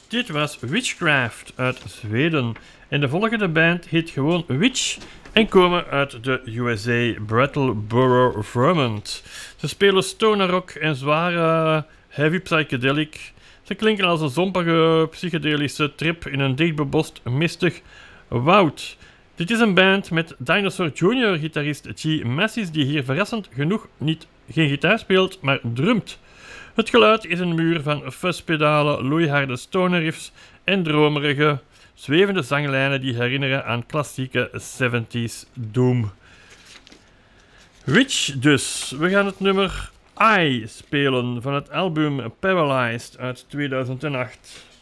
Dit was Witchcraft uit Zweden. En de volgende band heet gewoon Witch en komen uit de USA, Brattleboro, Vermont. Ze spelen stoner rock en zware heavy psychedelic. Ze klinken als een zompige psychedelische trip in een dichtbebost, mistig woud. Dit is een band met Dinosaur Jr. gitarist G. Massis, die hier verrassend genoeg geen gitaar speelt, maar drumt. Het geluid is een muur van fuzzpedalen, loeiharde stoner riffs en dromerige, zwevende zanglijnen die herinneren aan klassieke 70s doom. Witch dus. We gaan het nummer I spelen van het album Paralyzed uit 2008.